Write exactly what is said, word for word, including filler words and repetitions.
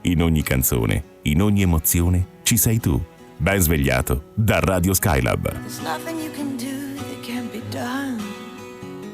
In ogni canzone, in ogni emozione, ci sei tu. Ben svegliato da Radio Skylab. There's nothing you can do that can't be done.